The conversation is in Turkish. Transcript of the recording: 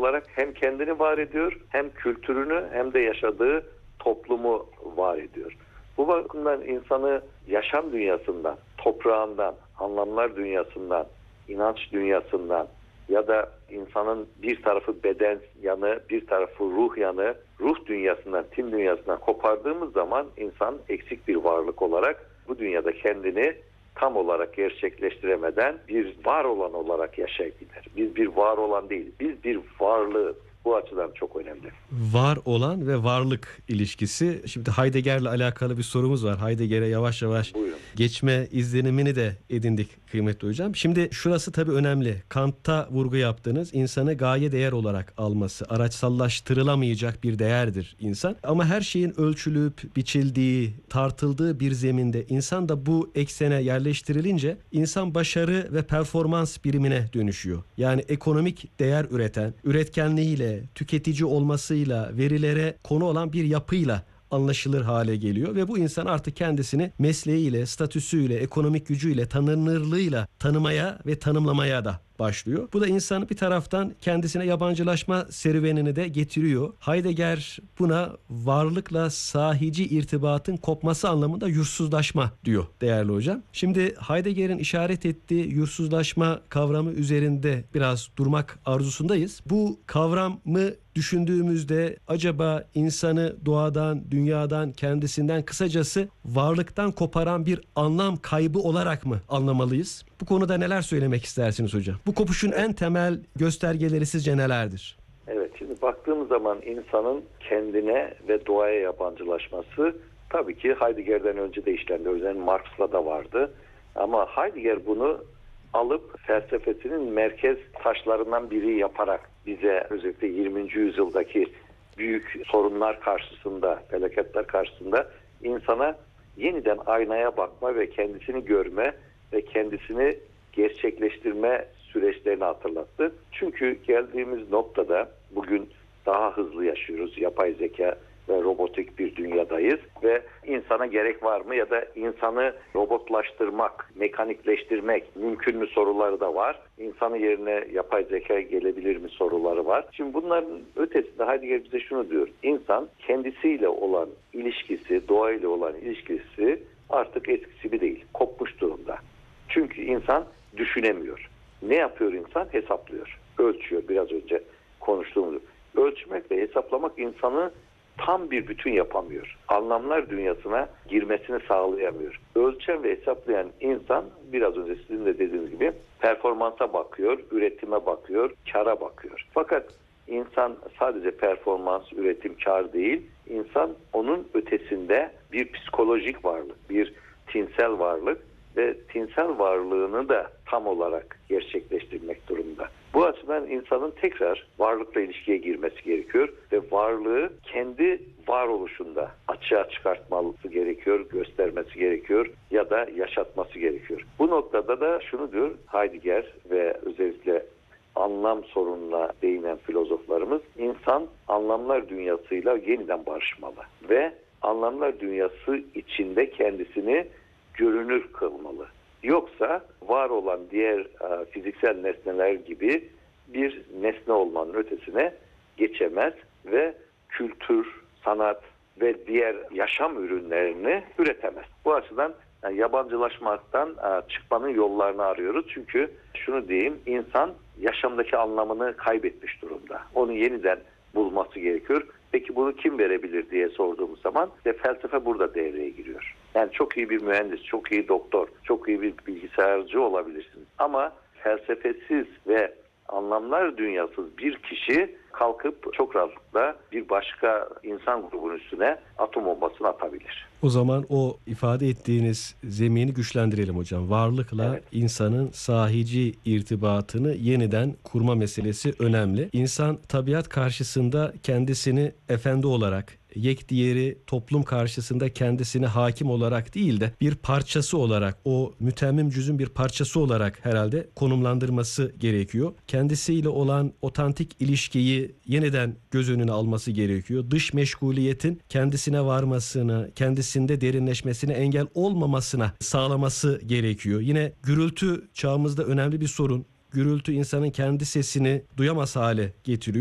olarak hem kendini var ediyor, hem kültürünü hem de yaşadığı toplumu var ediyor. Bu bakımdan insanı yaşam dünyasından, toprağından, anlamlar dünyasından, inanç dünyasından ya da insanın bir tarafı beden yanı, bir tarafı ruh yanı, ruh dünyasından, tim dünyasından kopardığımız zaman insan eksik bir varlık olarak bu dünyada kendini tam olarak gerçekleştiremeden bir var olan olarak yaşayıp gider. Biz bir var olan değil, biz bir varlığız. Bu açıdan çok önemli. Var olan ve varlık ilişkisi. Şimdi Heidegger'le alakalı bir sorumuz var. Heidegger'e yavaş yavaş Buyurun. geçme izlenimini de edindik kıymetli hocam. Şimdi şurası tabii önemli. Kant'ta vurgu yaptığınız insanı gaye değer olarak alması. Araçsallaştırılamayacak bir değerdir insan. Ama her şeyin ölçülüp biçildiği, tartıldığı bir zeminde insan da bu eksene yerleştirilince insan başarı ve performans birimine dönüşüyor. Yani ekonomik değer üreten, üretkenliğiyle, tüketici olmasıyla, verilere konu olan bir yapıyla anlaşılır hale geliyor ve bu insan artık kendisini mesleğiyle, statüsüyle, ekonomik gücüyle, tanınırlığıyla tanımaya ve tanımlamaya da başlıyor. Bu da insanı bir taraftan kendisine yabancılaşma serüvenini de getiriyor. Heidegger buna varlıkla sahici irtibatın kopması anlamında yursuzlaşma diyor değerli hocam. Şimdi Heidegger'in işaret ettiği yursuzlaşma kavramı üzerinde biraz durmak arzusundayız. Bu kavramı düşündüğümüzde acaba insanı doğadan, dünyadan, kendisinden, kısacası varlıktan koparan bir anlam kaybı olarak mı anlamalıyız? Bu konuda neler söylemek istersiniz hocam? Bu kopuşun en temel göstergeleri sizce nelerdir? Evet, şimdi baktığımız zaman insanın kendine ve doğaya yabancılaşması tabii ki Heidegger'den önce de işlendi. Özellikle Marx'la da vardı. Ama Heidegger bunu alıp felsefesinin merkez taşlarından biri yaparak bize özellikle 20. yüzyıldaki büyük sorunlar karşısında, felaketler karşısında insana yeniden aynaya bakma ve kendisini görme ve kendisini gerçekleştirme süreçlerini hatırlattı. Çünkü geldiğimiz noktada bugün daha hızlı yaşıyoruz. Yapay zeka ve robotik bir dünyadayız ve insana gerek var mı ya da insanı robotlaştırmak, mekanikleştirmek mümkün mü soruları da var. İnsanın yerine yapay zeka gelebilir mi soruları var. Şimdi bunların ötesinde Heidegger bize şunu diyor. İnsan kendisiyle olan ilişkisi, doğayla olan ilişkisi artık eskisi gibi değil. Kopmuş durumda. Çünkü insan düşünemiyor. Ne yapıyor insan? Hesaplıyor. Ölçüyor, biraz önce konuştuğumuz. Ölçmek ve hesaplamak insanı tam bir bütün yapamıyor. Anlamlar dünyasına girmesini sağlayamıyor. Ölçen ve hesaplayan insan biraz önce sizin de dediğiniz gibi performansa bakıyor, üretime bakıyor, kâra bakıyor. Fakat insan sadece performans, üretim, kâr değil, insan onun ötesinde bir psikolojik varlık, bir tinsel varlık ve tinsel varlığını da tam olarak gerçekleştirmek durumunda. Bu açıdan insanın tekrar varlıkla ilişkiye girmesi gerekiyor ve varlığı kendi varoluşunda açığa çıkartması gerekiyor, göstermesi gerekiyor ya da yaşatması gerekiyor. Bu noktada da şunu diyor Heidegger ve özellikle anlam sorununa değinen filozoflarımız, insan anlamlar dünyasıyla yeniden barışmalı ve anlamlar dünyası içinde kendisini görünür kılmalı. Yoksa var olan diğer fiziksel nesneler gibi bir nesne olmanın ötesine geçemez ve kültür, sanat ve diğer yaşam ürünlerini üretemez. Bu açıdan yabancılaşmaktan çıkmanın yollarını arıyoruz. Çünkü şunu diyeyim, insan yaşamdaki anlamını kaybetmiş durumda. Onu yeniden bulması gerekiyor. Peki bunu kim verebilir diye sorduğumuz zaman felsefe burada devreye giriyor. Yani çok iyi bir mühendis, çok iyi doktor, çok iyi bir bilgisayarcı olabilirsiniz. Ama felsefesiz ve anlamlar dünyasız bir kişi kalkıp çok rahatlıkla bir başka insan grubunun üstüne atom bombasını atabilir. O zaman o ifade ettiğiniz zemini güçlendirelim hocam. Varlıkla evet, insanın sahici irtibatını yeniden kurma meselesi önemli. İnsan tabiat karşısında kendisini efendi olarak, yekdiğeri toplum karşısında kendisine hakim olarak değil de bir parçası olarak, o mütemmim cüzün bir parçası olarak herhalde konumlandırması gerekiyor. Kendisiyle olan otantik ilişkiyi yeniden göz önüne alması gerekiyor. Dış meşguliyetin kendisine varmasını, kendisinde derinleşmesine engel olmamasına sağlaması gerekiyor. Yine gürültü çağımızda önemli bir sorun. Gürültü insanın kendi sesini duyamaz hale getiriyor.